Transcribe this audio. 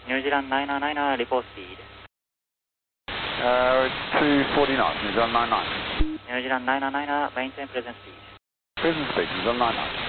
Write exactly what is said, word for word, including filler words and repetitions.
New Zealand nine nine nine, report speed. Uh, two forty knots, New Zealand nine nine. New Zealand nine nine nine, maintain present speed. Present speed, New Zealand nine nine.